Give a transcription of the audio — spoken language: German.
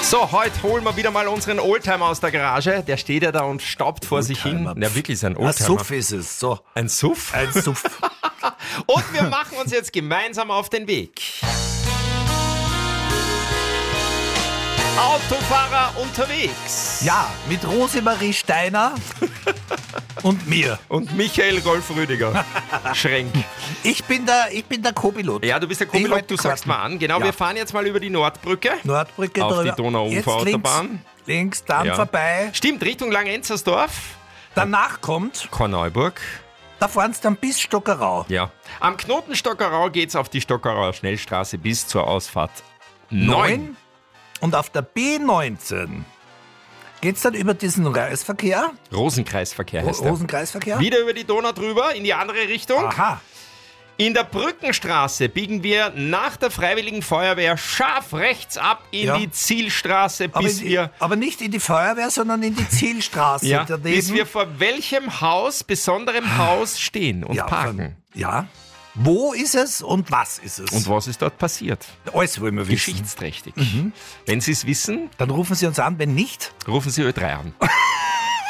So, heute holen wir wieder mal unseren Oldtimer aus der Garage. Der steht ja da und staubt vor sich hin. Ja, wirklich, ist ein Oldtimer. Ein Suff ist es. So. Ein Suff? Ein Suff. Und wir machen uns jetzt gemeinsam auf den Weg. Autofahrer unterwegs. Ja, mit Rosemarie Steiner und mir. Und Michael Rolf Rüdiger. Schrenk. Ich bin der Co-Pilot. Ja, du bist der Co-Pilot, du sagst mal an. Genau, Ja. Wir fahren jetzt mal über die Nordbrücke. Nordbrücke Auf drüber. die Donau-Ufer-Autobahn. Links, dann Ja. vorbei. Stimmt, Richtung Langenzersdorf. Danach kommt, Korneuburg. da fahren sie dann bis Stockerau. Ja. Am Knoten Stockerau geht's auf die Stockerauer Schnellstraße bis zur Ausfahrt 9. Und auf der B19 geht's dann über diesen Kreisverkehr. Rosenkreisverkehr heißt der. Rosenkreisverkehr. Wieder über die Donau drüber, in die andere Richtung. Aha. In der Brückenstraße biegen wir nach der Freiwilligen Feuerwehr scharf rechts ab in Ja. die Zielstraße, Aber nicht in die Feuerwehr, sondern in die Zielstraße. daneben. bis wir vor welchem Haus, besonderem Haus stehen und parken. Ja. Wo ist es und was ist es? Und was ist dort passiert? Alles wollen wir wissen. Geschichtsträchtig. Wenn Sie es wissen, Dann rufen Sie uns an, wenn nicht. rufen Sie Ö3 an.